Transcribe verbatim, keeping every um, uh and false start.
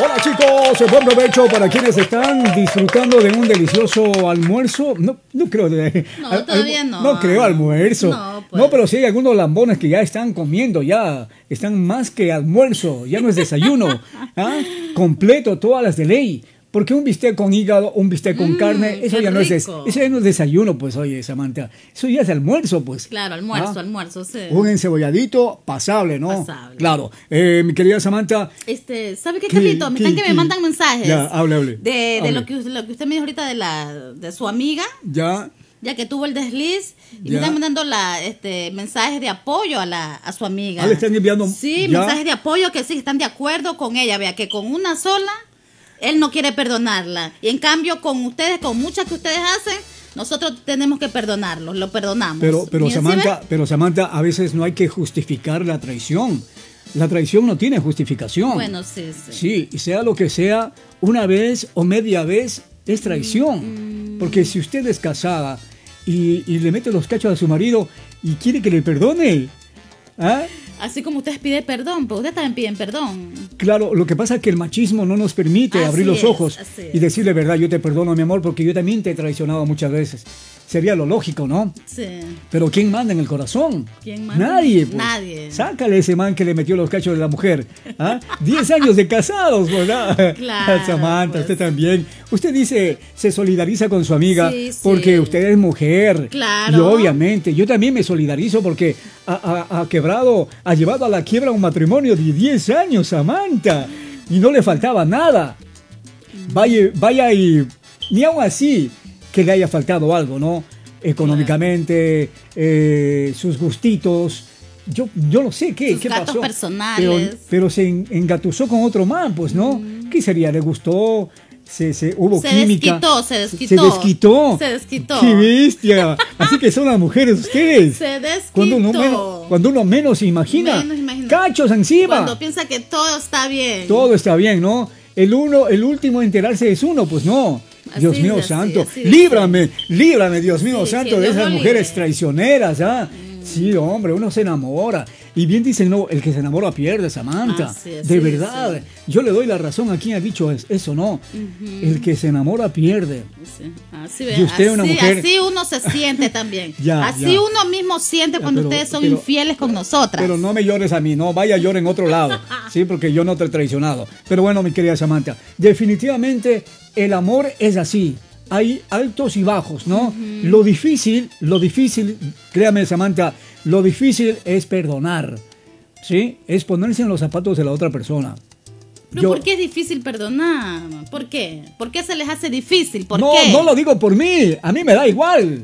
Hola chicos, buen provecho para quienes están disfrutando de un delicioso almuerzo. No, no creo de, No, al, todavía no. No creo almuerzo. No, pues. No, pero sí hay algunos lambones que ya están comiendo, ya están más que almuerzo, ya no es desayuno. ¿Ah? Completo, todas las de ley. Porque un bistec con hígado, un bistec con Mm, carne, eso qué ya no es des, rico. eso ya no es desayuno, pues, oye, Samantha. Eso ya es almuerzo, pues. Claro, almuerzo, ¿Ah? almuerzo, sí. Un encebolladito pasable, ¿no? Pasable. Claro. Eh, mi querida Samantha. Este, ¿sabe qué, ¿Qué- Carlito? Me qué- están que qué? me mandan mensajes. Ya, hable, hable. De, de Hable. lo que lo que usted me dijo ahorita de la de su amiga, Ya. ya que tuvo el desliz, y Ya. me están mandando la este mensajes de apoyo a la a su amiga. Ah, le están enviando. Sí, ya. mensajes de apoyo que sí están de acuerdo con ella, vea que con una sola él no quiere perdonarla. Y en cambio con ustedes, con muchas que ustedes hacen, nosotros tenemos que perdonarlos, lo perdonamos. Pero, pero ¿Bien, sí Samantha, ve? pero Samantha, a veces no hay que justificar la traición. La traición no tiene justificación. Bueno, sí, sí. Sí, y sea lo que sea, una vez o media vez es traición. Mm. Porque si usted es casada y, y le mete los cachos a su marido y quiere que le perdone, ¿ah? Así como ustedes piden perdón, pues ustedes también piden perdón. Claro, lo que pasa es que el machismo no nos permite Así abrir los es, ojos así y es. decirle verdad, yo te perdono, mi amor, porque yo también te he traicionado muchas veces. Sería lo lógico, ¿no? Sí. Pero ¿quién manda en el corazón? ¿Quién manda? Nadie. Pues. Nadie. Sácale ese man que le metió los cachos de la mujer. ¿Ah? Diez años de casados, ¿verdad? Claro, Samantha, pues. usted también. Usted dice, se solidariza con su amiga Sí, sí. porque usted es mujer. Claro. Y obviamente, yo también me solidarizo porque ha, ha- ha quebrado, ha llevado a la quiebra un matrimonio de diez años, Samantha. Y no le faltaba nada. Vaya, vaya y ni aún así que le haya faltado algo, ¿no? Económicamente, eh, sus gustitos. Yo, yo no sé qué, Sus qué gastos pasó. personales. Pero, pero se en- engatusó con otro man, pues, ¿no? ¿Qué sería? ¿Le gustó? Se, se, hubo Se química. desquitó, se desquitó. Se desquitó. Se desquitó. ¡Qué bestia! Así que son las mujeres ustedes. Se desquitó. Cuando uno menos, cuando uno menos se imagina. Menos imagina. ¡Cachos encima! Cuando piensa que todo está bien. Todo está bien, ¿no? El uno, el último en enterarse es uno, pues no. Así Dios mío es, así, santo, así es. líbrame, líbrame, Dios mío Sí, santo, sí, de Dios esas lo mujeres libre. traicioneras, ¿ah? Sí, hombre, uno se enamora. Y bien dicen, no, el que se enamora pierde, Samantha. Así es, de sí, verdad, sí. yo le doy la razón a quien ha dicho es- eso, ¿no? El que se enamora pierde. Sí, así, ve, Y usted, así, una mujer- así uno se siente también. Ya, así ya. uno mismo siente Ya, cuando pero- ustedes son pero- infieles con nosotras. Pero no me llores a mí, no, vaya llore en otro lado, sí, porque yo no te he traicionado. Pero bueno, mi querida Samantha, definitivamente el amor es así. Hay altos y bajos, ¿no? Lo difícil, lo difícil, créame Samantha, lo difícil es perdonar, ¿sí? Es ponerse en los zapatos de la otra persona. Pero Yo- ¿por qué es difícil perdonar? ¿Por qué? ¿Por qué se les hace difícil? ¿Por no, qué? no lo digo por mí, a mí me da igual.